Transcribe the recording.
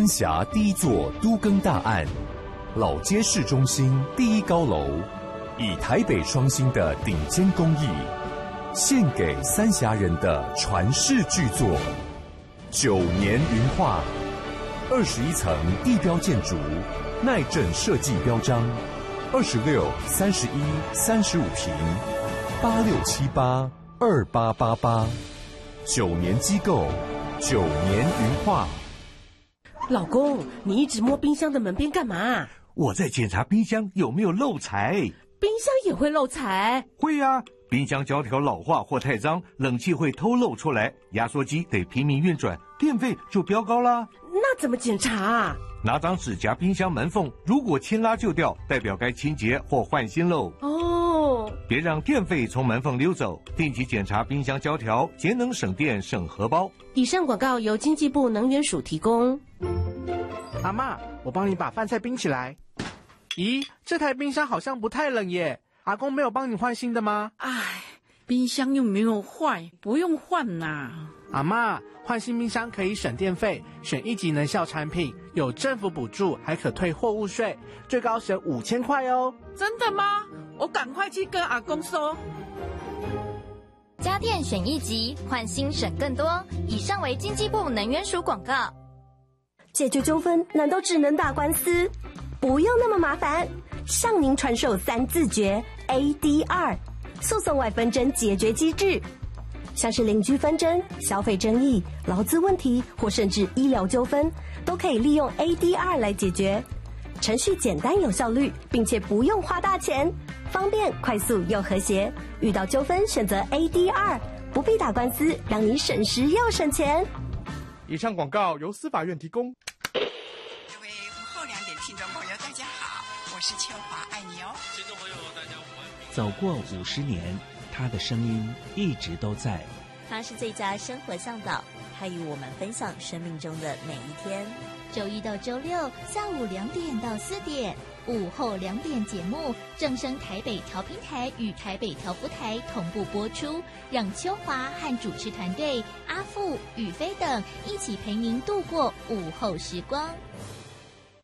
三峡第一座都更大案，老街市中心第一高楼，以台北双星的顶尖工艺，献给三峡人的传世巨作9年云画，21层地标建筑，耐震设计标章，26、31、35平，86782888，9年机构，9年云画。 老公，你一直摸冰箱的门边干嘛？ 我在检查冰箱有没有漏财。 冰箱也会漏财？ 会呀，冰箱胶条老化或太脏，冷气会偷漏出来，压缩机得拼命运转，电费就飙高啦。 那怎么检查啊？ 拿张纸夹冰箱门缝，如果轻拉就掉，代表该清洁或换新喽。 哦， 别让电费从门缝溜走，定期检查冰箱胶条，节能省电省荷包。 以上广告由经济部能源署提供。 阿嬷，我帮你把饭菜冰起来。咦，这台冰箱好像不太冷耶，阿公没有帮你换新的吗？ 唉，冰箱又没有坏，不用换呐。 阿嬷，换新冰箱可以省电费，选1级能效产品，有政府补助，还可退货物税，最高省5000块哦。 真的吗？我赶快去跟阿公说。 家电选1级，换新省更多。以上为经济部能源署广告。 解决纠纷难道只能打官司？不用那么麻烦，向您传授3字诀 ADR 诉讼外纷争解决机制。像是邻居纷争、消费争议、劳资问题或甚至医疗纠纷，都可以利用 ADR 来解决。程序简单有效率，并且不用花大钱，方便、快速又和谐。遇到纠纷选择 ADR， 不必打官司，让你省时又省钱。 以上广告由司法院提供。 各位午后2点听众朋友，大家好，我是秋华，爱你哦。听众朋友，大家午安。 走过50年，他的声音一直都在。 他是最佳生活向导，他与我们分享生命中的每一天。 周一到周六下午2点到4点，午后2点节目正声台北调频台与台北调福台同步播出，让秋华和主持团队阿富、宇飞等一起陪您度过午后时光。